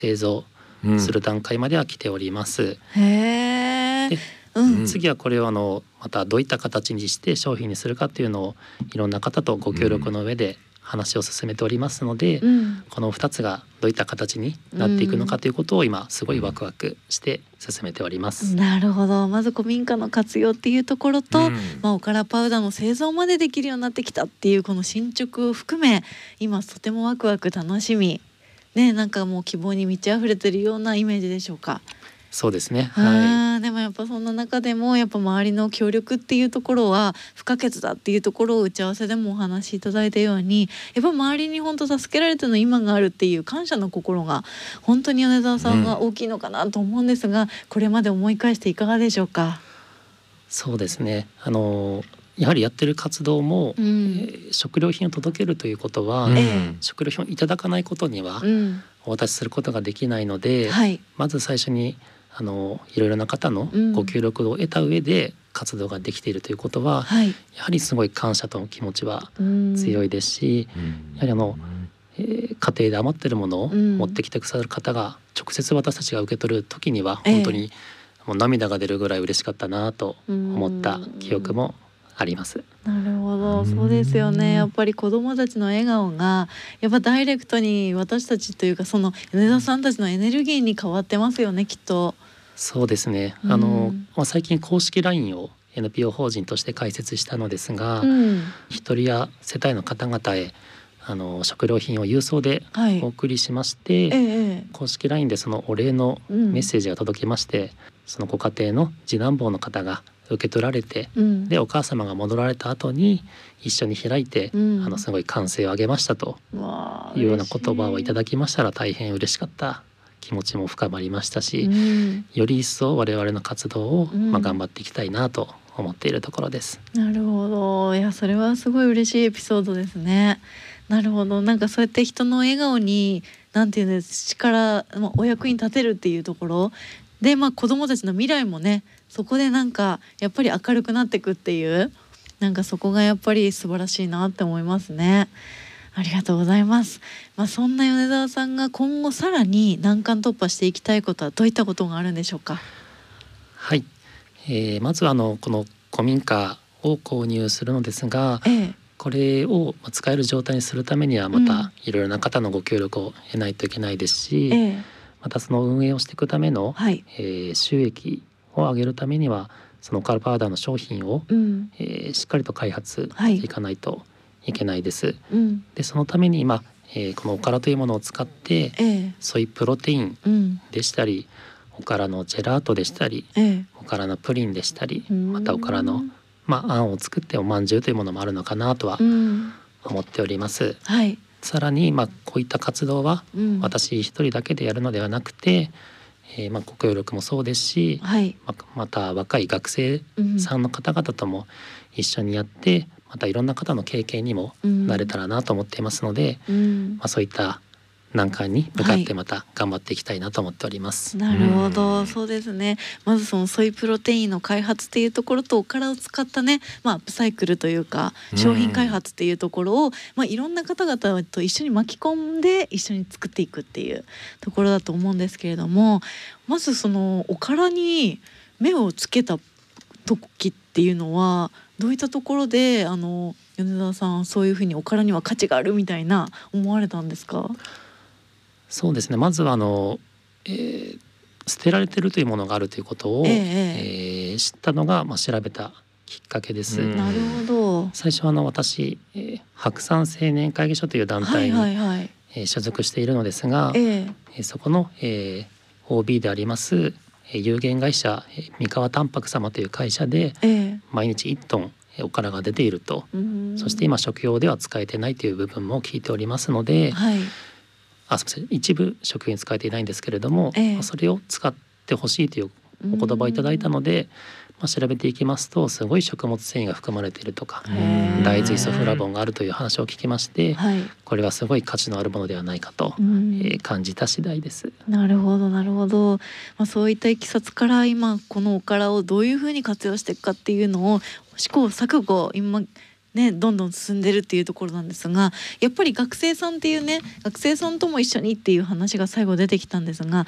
製造する段階までは来ております。 へー。 で次はこれをまたどういった形にして商品にするかっていうのをいろんな方とご協力の上で話を進めておりますので、この2つがどういった形になっていくのかということを今すごいワクワクして進めております。 なるほど。まず古民家の活用っていうところと、おからパウダーの製造までできるようになってきたっていうこの進捗を含め、今とてもワクワク楽しみね、なんかもう希望に満ち溢れてるようなイメージでしょうか。 そうですね。 でもやっぱそんな中でもやっぱ周りの協力っていうところは不可欠だっていうところを打ち合わせでもお話しいただいたように、やっぱ周りに本当助けられての今があるっていう感謝の心が本当に米沢さんが大きいのかなと思うんですが、これまで思い返していかがでしょうか。 そうですね。やはりやってる活動も、食料品を届けるということは、食料品をいただかないことにはお渡しすることができないので、まず最初にいろいろな方のご協力を得た上で活動ができているということは、やはりすごい感謝との気持ちは強いですし、やはり家庭で余ってるものを持ってきてくださる方が直接私たちが受け取る時には本当にもう涙が出るぐらい嬉しかったなと思った記憶もあります。 なるほど、そうですよね。やっぱり子どもたちの笑顔がやっぱダイレクトに私たちというかその米田さんたちのエネルギーに変わってますよね、きっと。 そうですね。最近公式 LINE を NPO 法人として開設したのですが、一人や世帯の方々へ食料品を郵送でお送りしまして、公式 LINE でそのお礼のメッセージが届きまして、そのご家庭の次男坊の方が受け取られて、でお母様が戻られた後に一緒に開いて、すごい歓声を上げましたというような言葉をいただきましたら大変嬉しかった気持ちも深まりましたし、より一層我々の活動を、頑張っていきたいなと思っているところです。 なるほど。いや、それはすごい嬉しいエピソードですね。なるほど。なんかそうやって人の笑顔になんていうんです、力、お役に立てるっていうところで、子どもたちの未来もね、そこでなんかやっぱり明るくなっていくっていう、なんかそこがやっぱり素晴らしいなって思いますね。ありがとうございます。そんな米沢さんが今後さらに難関突破していきたいことはどういったことがあるんでしょうか。 はい、まずはこの古民家を購入するのですが、これを使える状態にするためにはまたいろいろな方のご協力を得ないといけないですし、またその運営をしていくための、収益を上げるためにはそのおからパウダーの商品を、しっかりと開発していかないといけないです。でそのために今、このおからというものを使って、ソイプロテインでしたり、おからのジェラートでしたり、おからのプリンでしたり、またおからの、あんを作っておまんじゅうというものもあるのかなとは思っております。さらに、こういった活動は私一人だけでやるのではなくて、ご協力もそうですし、また若い学生さんの方々とも一緒にやって、またいろんな方の経験にもなれたらなと思っていますので、そういった難関に向かってまた頑張っていきたいなと思っております。 なるほど、そうですね。まずそのソイプロテインの開発っていうところとおからを使ったね、アップサイクルというか商品開発っていうところを、いろんな方々と一緒に巻き込んで一緒に作っていくっていうところだと思うんですけれども、まずそのおからに目をつけた時っていうのはどういったところで米沢さんそういうふうにおからには価値があるみたいな思われたんですか。 そうですね。まずは捨てられてるというものがあるということを、知ったのが、調べたきっかけです。 なるほど。 最初は私、白山青年会議所という団体に、所属しているのですが、そこの、OB であります有限会社三河タンパク様という会社で、毎日1トンおからが出ていると、そして今食用では使えてないという部分も聞いておりますので、すみません、一部食用に使えていないんですけれども、それを使ってほしいというお言葉をいただいたので、調べていきますとすごい食物繊維が含まれているとか、大豆イソフラボンがあるという話を聞きまして、これはすごい価値のあるものではないかと、感じた次第です。 なるほどなるほど。そういったいきさつから今このおからをどういうふうに活用していくかっていうのを試行錯誤今ね、どんどん進んでるっていうところなんですが、やっぱり学生さんっていうね、学生さんとも一緒にっていう話が最後出てきたんですが、